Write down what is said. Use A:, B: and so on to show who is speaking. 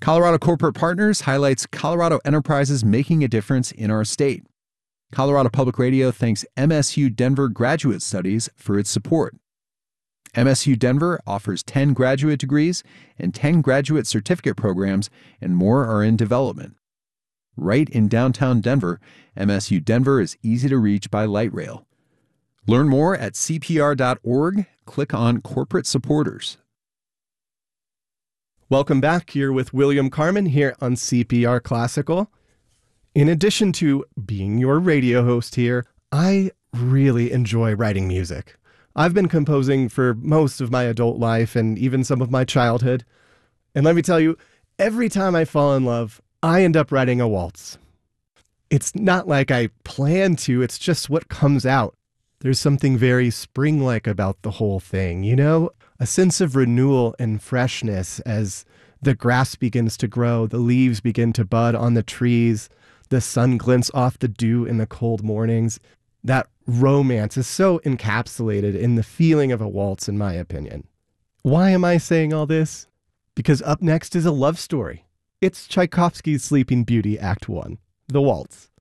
A: Colorado Corporate Partners highlights Colorado enterprises making a difference in our state. Colorado Public Radio thanks MSU Denver Graduate Studies for its support. MSU Denver offers 10 graduate degrees and 10 graduate certificate programs, and more are in development. Right in downtown Denver, MSU Denver is easy to reach by light rail. Learn more at cpr.org. Click on Corporate Supporters.
B: Welcome back. Here with William Carmen here on CPR Classical. In addition to being your radio host here, I really enjoy writing music. I've been composing for most of my adult life and even some of my childhood. And let me tell you, every time I fall in love, I end up writing a waltz. It's not like I plan to, it's just what comes out. There's something very spring-like about the whole thing, you know? A sense of renewal and freshness as the grass begins to grow, the leaves begin to bud on the trees, the sun glints off the dew in the cold mornings. That romance is so encapsulated in the feeling of a waltz, in my opinion. Why am I saying all this? Because up next is a love story. It's Tchaikovsky's Sleeping Beauty, Act 1, the waltz.